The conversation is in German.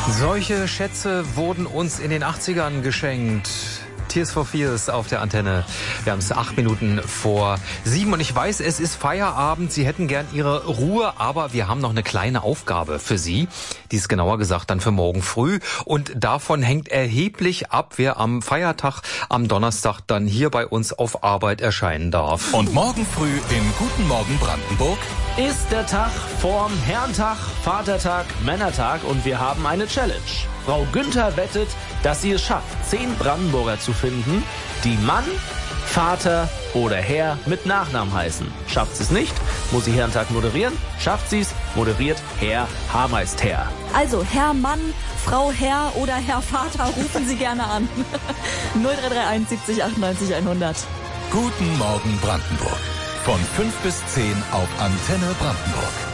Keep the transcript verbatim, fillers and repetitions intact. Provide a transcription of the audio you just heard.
Solche Schätze wurden uns in den achtzigern geschenkt. Tears for Fears auf der Antenne. Wir haben es acht Minuten vor sieben und ich weiß, es ist Feierabend. Sie hätten gern Ihre Ruhe, aber wir haben noch eine kleine Aufgabe für Sie. Die ist genauer gesagt dann für morgen früh und davon hängt erheblich ab, wer am Feiertag, am Donnerstag dann hier bei uns auf Arbeit erscheinen darf. Und morgen früh im Guten Morgen Brandenburg ist der Tag vorm Herrentag, Vatertag, Männertag und wir haben eine Challenge. Frau Günther wettet, dass sie es schafft, zehn Brandenburger zu finden, die Mann, Vater oder Herr mit Nachnamen heißen. Schafft sie es nicht, muss sie Herrentag moderieren. Schafft sie es, moderiert Herr Hameister. Herr. Also Herr Mann, Frau Herr oder Herr Vater, rufen Sie gerne an. null drei drei eins siebzig achtundneunzig hundert. Guten Morgen Brandenburg. Von fünf bis zehn auf Antenne Brandenburg.